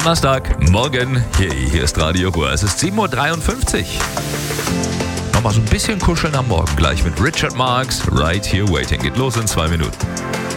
Donnerstagmorgen. Hier ist Radio Ruhr. Es ist 7.53 Uhr. Nochmal so ein bisschen kuscheln am Morgen gleich mit Richard Marx. Right Here Waiting. Geht los in 2 Minuten.